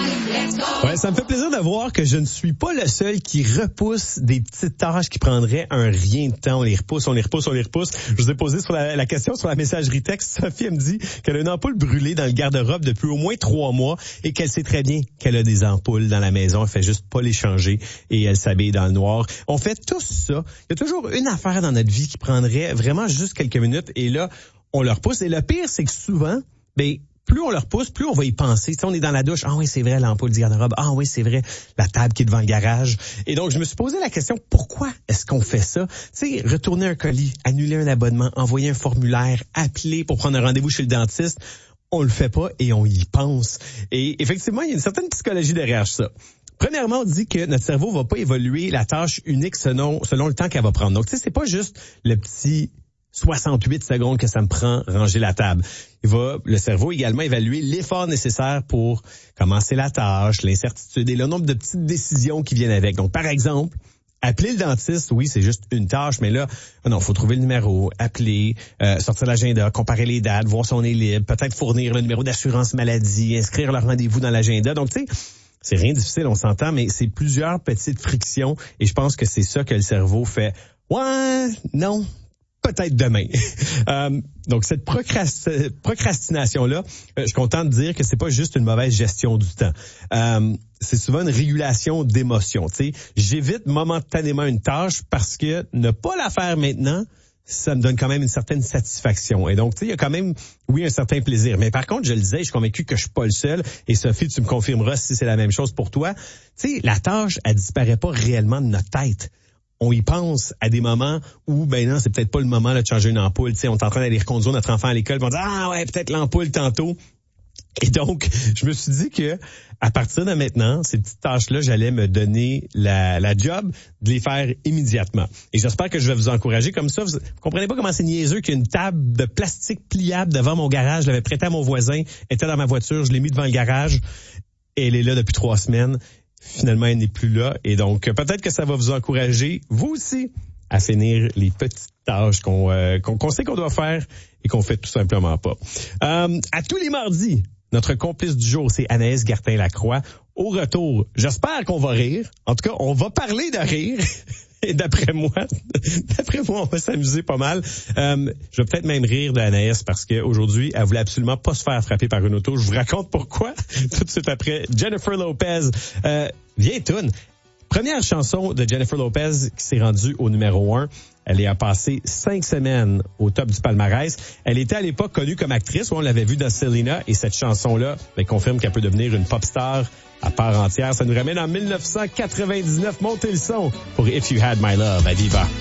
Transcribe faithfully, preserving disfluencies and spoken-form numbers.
Ouais, ça me fait plaisir de voir que je ne suis pas le seul qui repousse des petites tâches qui prendraient un rien de temps. On les repousse, on les repousse, on les repousse. Je vous ai posé sur la, la question sur la messagerie texte. Sophie me dit qu'elle a une ampoule brûlée dans le garde-robe depuis au moins trois mois et qu'elle sait très bien qu'elle a des ampoules dans la maison. Elle fait juste pas les changer et elle s'habille dans le noir. On fait tous ça. Il y a toujours une affaire dans notre vie qui prendrait vraiment juste quelques minutes et là, on le repousse. Et le pire, c'est que souvent, ben, plus on le repousse, plus on va y penser. Tu sais, on est dans la douche. Ah oui, c'est vrai, l'ampoule du garde-robe. Ah oui, c'est vrai, la table qui est devant le garage. Et donc, je me suis posé la question, pourquoi est-ce qu'on fait ça? Tu sais, retourner un colis, annuler un abonnement, envoyer un formulaire, appeler pour prendre un rendez-vous chez le dentiste. On le fait pas et on y pense. Et effectivement, il y a une certaine psychologie derrière ça. Premièrement, on dit que notre cerveau va pas évoluer la tâche unique selon, selon le temps qu'elle va prendre. Donc, tu sais, c'est pas juste le petit soixante-huit secondes que ça me prend ranger la table. Il va, le cerveau également évaluer l'effort nécessaire pour commencer la tâche, l'incertitude et le nombre de petites décisions qui viennent avec. Donc, par exemple, appeler le dentiste, oui, c'est juste une tâche, mais là, non, faut trouver le numéro, appeler, euh, sortir l'agenda, comparer les dates, voir si on est libre, peut-être fournir le numéro d'assurance maladie, inscrire leur rendez-vous dans l'agenda. Donc, tu sais, c'est rien de difficile, on s'entend, mais c'est plusieurs petites frictions et je pense que c'est ça que le cerveau fait. Ouais, non. Peut-être demain. euh, donc cette procrast- procrastination-là, euh, je suis content de dire que c'est pas juste une mauvaise gestion du temps. Euh, c'est souvent une régulation d'émotions. Tu sais, j'évite momentanément une tâche parce que ne pas la faire maintenant, ça me donne quand même une certaine satisfaction. Et donc, tu sais, il y a quand même, oui, un certain plaisir. Mais par contre, je le disais, je suis convaincu que je suis pas le seul. Et Sophie, tu me confirmeras si c'est la même chose pour toi. Tu sais, la tâche, elle disparaît pas réellement de notre tête. On y pense à des moments où, ben non, c'est peut-être pas le moment là, de changer une ampoule. Tu sais, on est en train d'aller reconduire notre enfant à l'école, on dit ah ouais, peut-être l'ampoule tantôt. Et donc, je me suis dit que à partir de maintenant, ces petites tâches-là, j'allais me donner la, la job de les faire immédiatement. Et j'espère que je vais vous encourager comme ça. Vous, vous comprenez pas comment c'est niaiseux qu'il y a une table de plastique pliable devant mon garage. Je l'avais prêtée à mon voisin, elle était dans ma voiture, je l'ai mis devant le garage et elle est là depuis trois semaines. Finalement, elle n'est plus là. Et donc, peut-être que ça va vous encourager, vous aussi, à finir les petites tâches qu'on, euh, qu'on, qu'on sait qu'on doit faire et qu'on fait tout simplement pas. Euh, à tous les mardis, notre complice du jour, c'est Anaïs Gertin-Lacroix. Au retour, j'espère qu'on va rire. En tout cas, on va parler de rire. Et d'après moi, d'après moi, on va s'amuser pas mal. Euh, je vais peut-être même rire d'Anaïs parce qu'aujourd'hui, elle voulait absolument pas se faire frapper par une auto. Je vous raconte pourquoi tout de suite après. Jennifer Lopez, euh, vieille toune. Première chanson de Jennifer Lopez qui s'est rendue au numéro un. Elle a passé cinq semaines au top du palmarès. Elle était à l'époque connue comme actrice. On l'avait vue dans Selena. Et cette chanson-là ben, confirme qu'elle peut devenir une pop star à part entière. Ça nous ramène en dix-neuf cent quatre-vingt-dix-neuf. Montez le son pour If You Had My Love à Viva.